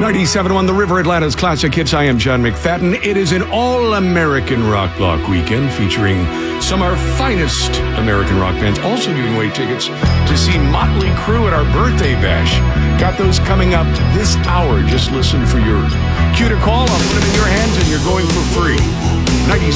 97.1 The River, Atlanta's classic hits. I am John McFadden. It is an all-American rock block weekend featuring some of our finest American rock bands. Also giving away tickets to see Motley Crue at our birthday bash. Got those coming up this hour. Just listen for your cue to call. I'll put it in your hands and you're going for free.